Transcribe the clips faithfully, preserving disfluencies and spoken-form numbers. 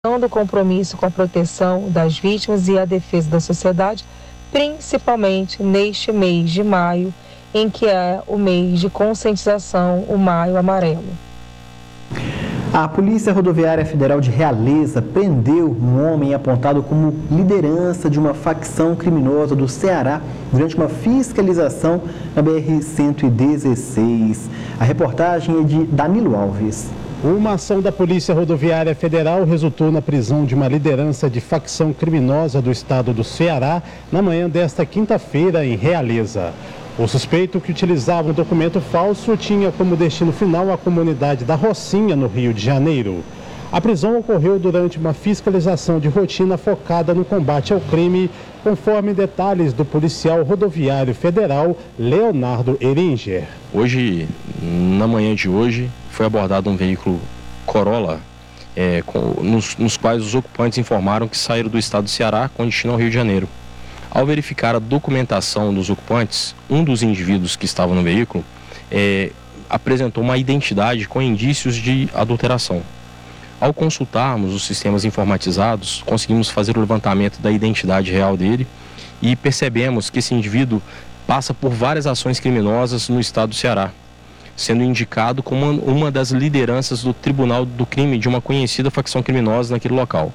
do compromisso com a proteção das vítimas e a defesa da sociedade, principalmente neste mês de maio, em que é o mês de conscientização, o Maio Amarelo. A Polícia Rodoviária Federal de Realeza prendeu um homem apontado como liderança de uma facção criminosa do Ceará durante uma fiscalização na B R cento e dezesseis. A reportagem é de Danilo Alves. Uma ação da Polícia Rodoviária Federal resultou na prisão de uma liderança de facção criminosa do estado do Ceará na manhã desta quinta-feira em Realeza. O suspeito, que utilizava um documento falso, tinha como destino final a comunidade da Rocinha, no Rio de Janeiro. A prisão ocorreu durante uma fiscalização de rotina focada no combate ao crime, conforme detalhes do policial rodoviário federal Leonardo Eringer. Hoje, na manhã de hoje, foi abordado um veículo Corolla, é, com, nos, nos quais os ocupantes informaram que saíram do estado do Ceará com destino ao Rio de Janeiro. Ao verificar a documentação dos ocupantes, um dos indivíduos que estava no veículo é, apresentou uma identidade com indícios de adulteração. Ao consultarmos os sistemas informatizados, conseguimos fazer o levantamento da identidade real dele e percebemos que esse indivíduo passa por várias ações criminosas no estado do Ceará, sendo indicado como uma das lideranças do Tribunal do Crime de uma conhecida facção criminosa naquele local.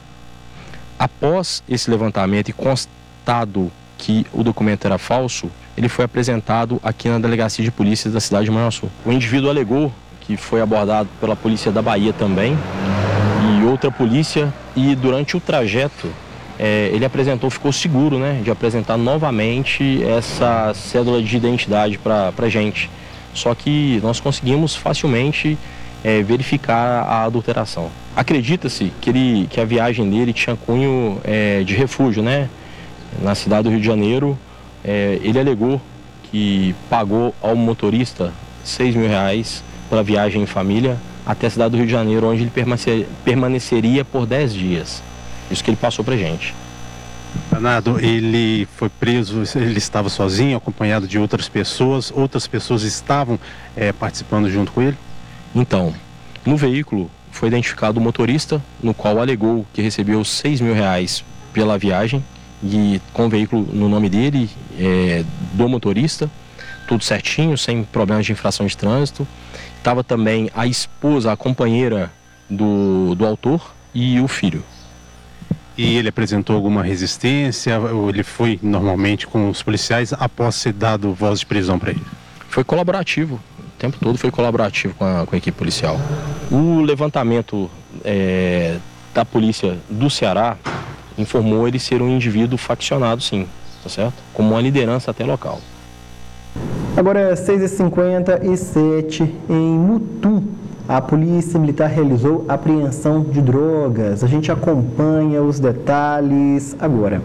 Após esse levantamento e constatado que o documento era falso, ele foi apresentado aqui na Delegacia de Polícia da cidade de Manhuaçu. O indivíduo alegou que foi abordado pela polícia da Bahia também e outra polícia, e durante o trajeto é, ele apresentou, ficou seguro, né, de apresentar novamente essa cédula de identidade para a gente. Só que nós conseguimos facilmente é, verificar a adulteração. Acredita-se que, ele, que a viagem dele tinha cunho é, de refúgio, né? Na cidade do Rio de Janeiro. É, ele alegou que pagou ao motorista seis mil reais pela viagem em família até a cidade do Rio de Janeiro, onde ele permaneceria por dez dias. Isso que ele passou pra gente. Leonardo, ele foi preso, ele estava sozinho, acompanhado de outras pessoas, outras pessoas estavam é, participando junto com ele? Então, no veículo foi identificado o motorista, no qual alegou que recebeu seis mil reais pela viagem, e com o veículo no nome dele, é, do motorista, tudo certinho, sem problemas de infração de trânsito. Estava também a esposa, a companheira do, do autor e o filho. E ele apresentou alguma resistência, ou ele foi normalmente com os policiais após ser dado voz de prisão para ele? Foi colaborativo, o tempo todo foi colaborativo com a, com a equipe policial. O levantamento é, da polícia do Ceará informou ele ser um indivíduo faccionado, sim, tá certo? Como uma liderança até local. Agora é seis e cinquenta e sete, em Mutum. A Polícia Militar realizou apreensão de drogas. A gente acompanha os detalhes agora.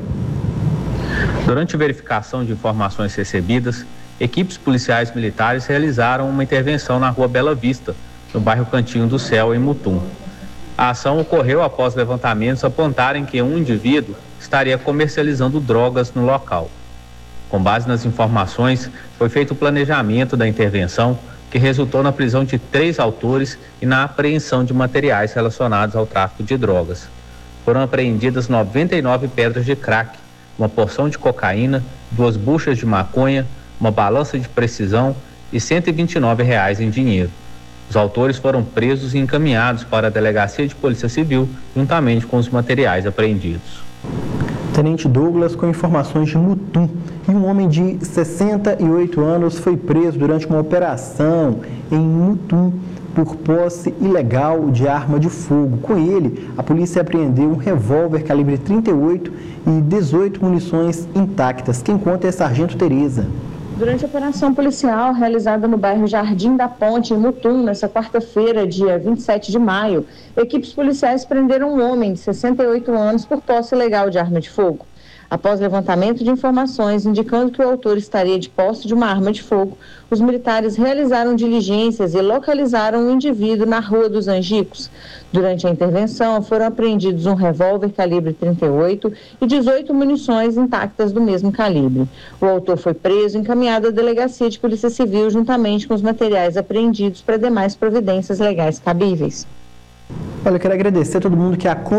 Durante a verificação de informações recebidas, equipes policiais militares realizaram uma intervenção na Rua Bela Vista, no bairro Cantinho do Céu, em Mutum. A ação ocorreu após levantamentos apontarem que um indivíduo estaria comercializando drogas no local. Com base nas informações, foi feito o planejamento da intervenção, que resultou na prisão de três autores e na apreensão de materiais relacionados ao tráfico de drogas. Foram apreendidas noventa e nove pedras de crack, uma porção de cocaína, duas buchas de maconha, uma balança de precisão e cento e vinte e nove reais em dinheiro. Os autores foram presos e encaminhados para a Delegacia de Polícia Civil, juntamente com os materiais apreendidos. Tenente Douglas com informações de Mutum. E um homem de sessenta e oito anos foi preso durante uma operação em Mutum por posse ilegal de arma de fogo. Com ele, a polícia apreendeu um revólver calibre trinta e oito e dezoito munições intactas. Quem conta é Sargento Tereza. Durante a operação policial realizada no bairro Jardim da Ponte, em Mutum, nesta quarta-feira, dia vinte e sete de maio, equipes policiais prenderam um homem de sessenta e oito anos por posse ilegal de arma de fogo. Após levantamento de informações indicando que o autor estaria de posse de uma arma de fogo, os militares realizaram diligências e localizaram o indivíduo na Rua dos Angicos. Durante a intervenção, foram apreendidos um revólver calibre trinta e oito e dezoito munições intactas do mesmo calibre. O autor foi preso e encaminhado à Delegacia de Polícia Civil juntamente com os materiais apreendidos para demais providências legais cabíveis. Olha, eu quero agradecer a todo mundo que acompanhou